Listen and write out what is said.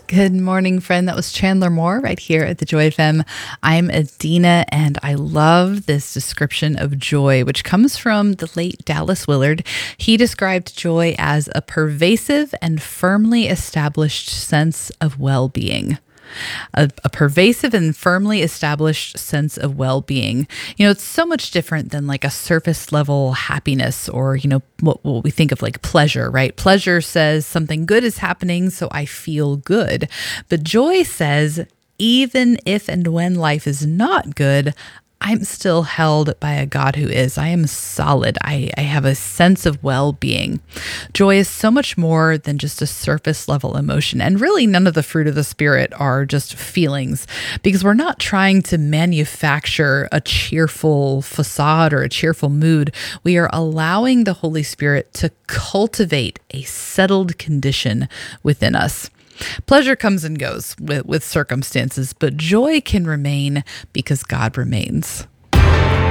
Good morning, friend. That was Chandler Moore right here at the Joy FM. I'm Adina, and I love this description of joy, which comes from the late Dallas Willard. He described joy as a pervasive and firmly established sense of well-being. A pervasive and firmly established sense of well-being. It's so much different than like a surface level happiness or, what we think of like pleasure, right? Pleasure says something good is happening, so I feel good. But joy says, even if and when life is not good, I'm still held by a God who is. I am solid. I have a sense of well-being. Joy is so much more than just a surface level emotion. And really, none of the fruit of the Spirit are just feelings, because we're not trying to manufacture a cheerful facade or a cheerful mood. We are allowing the Holy Spirit to cultivate a settled condition within us. Pleasure comes and goes with circumstances, but joy can remain because God remains.